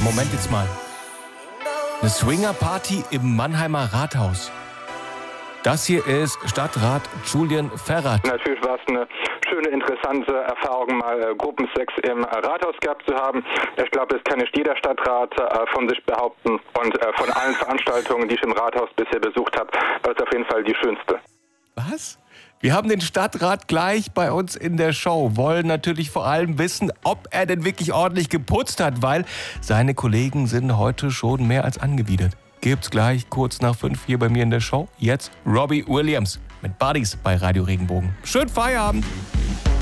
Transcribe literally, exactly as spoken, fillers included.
Moment jetzt mal. Eine Swinger-Party im Mannheimer Rathaus. Das hier ist Stadtrat Julian Ferrat. Natürlich war es eine schöne, interessante Erfahrung, mal äh, Gruppensex im äh, Rathaus gehabt zu haben. Ich glaube, das kann nicht jeder Stadtrat äh, von sich behaupten. Und äh, von allen Veranstaltungen, die ich im Rathaus bisher besucht habe, war es auf jeden Fall die schönste. Was? Wir haben den Stadtrat gleich bei uns in der Show, wollen natürlich vor allem wissen, ob er denn wirklich ordentlich geputzt hat, weil seine Kollegen sind heute schon mehr als angewidert. Gibt's gleich kurz nach fünf hier bei mir in der Show. Jetzt Robbie Williams mit Buddies bei Radio Regenbogen. Schönen Feierabend!